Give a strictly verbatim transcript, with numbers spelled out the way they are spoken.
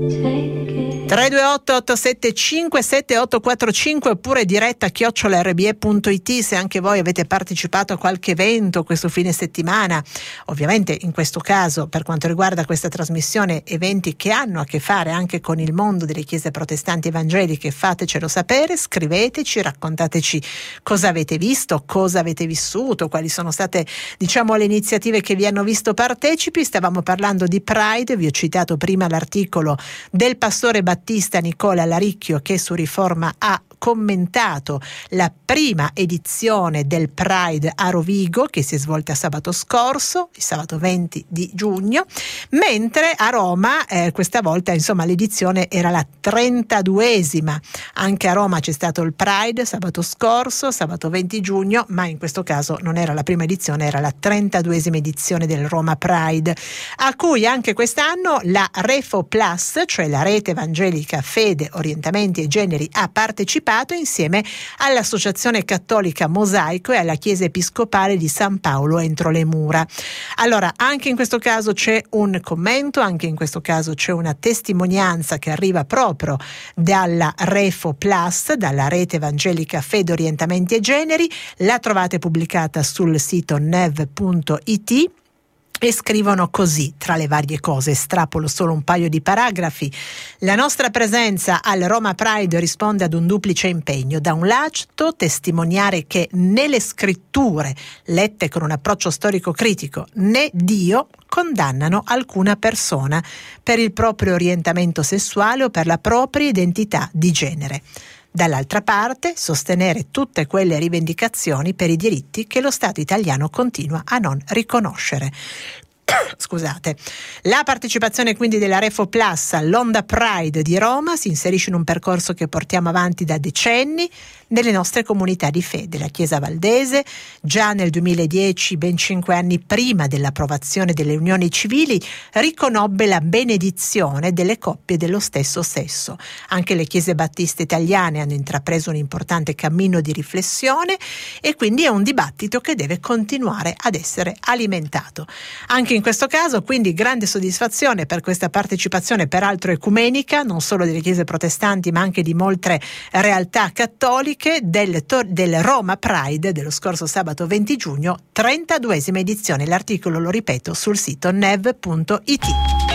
tre due otto otto sette cinque sette otto quattro cinque oppure diretta chiocciola erre bi e punto it se anche voi avete partecipato a qualche evento questo fine settimana. Ovviamente in questo caso, per quanto riguarda questa trasmissione, eventi che hanno a che fare anche con il mondo delle chiese protestanti evangeliche, fatecelo sapere, scriveteci, raccontateci cosa avete visto, cosa avete vissuto, quali sono state, diciamo, le iniziative che vi hanno visto partecipi. Stavamo parlando di Pride, vi ho citato prima l'articolo del pastore Battista Nicola Laricchio che su Riforma ha commentato la prima edizione del Pride a Rovigo che si è svolta sabato scorso, il sabato venti di giugno, mentre a Roma eh, questa volta insomma l'edizione era la trentaduesima. Anche a Roma c'è stato il Pride sabato scorso, sabato venti giugno, ma in questo caso non era la prima edizione, era la trentaduesima edizione del Roma Pride, a cui anche quest'anno la Refo Plus, cioè la rete evangelica Fede, Orientamenti e Generi, ha partecipato insieme all'Associazione Cattolica Mosaico e alla Chiesa Episcopale di San Paolo entro le mura. Allora, anche in questo caso c'è un commento, anche in questo caso c'è una testimonianza che arriva proprio dalla Refo Plus, dalla rete evangelica Fede, Orientamenti e Generi. La trovate pubblicata sul sito nev punto it. E scrivono così, tra le varie cose, estrapolo solo un paio di paragrafi. La nostra presenza al Roma Pride risponde ad un duplice impegno. Da un lato, testimoniare che né le scritture, lette con un approccio storico-critico, né Dio condannano alcuna persona per il proprio orientamento sessuale o per la propria identità di genere. Dall'altra parte, sostenere tutte quelle rivendicazioni per i diritti che lo Stato italiano continua a non riconoscere. Scusate. La partecipazione quindi della Refo Plus all'Onda Pride di Roma si inserisce in un percorso che portiamo avanti da decenni nelle nostre comunità di fede. La Chiesa Valdese, già nel duemiladieci, ben cinque anni prima dell'approvazione delle unioni civili, riconobbe la benedizione delle coppie dello stesso sesso. Anche le chiese battiste italiane hanno intrapreso un importante cammino di riflessione e quindi è un dibattito che deve continuare ad essere alimentato. Anche in questo caso, quindi, grande soddisfazione per questa partecipazione, peraltro ecumenica, non solo delle chiese protestanti ma anche di molte realtà cattoliche, del, del Roma Pride dello scorso sabato venti giugno, trentaduesima edizione. L'articolo, lo ripeto, sul sito nev punto it.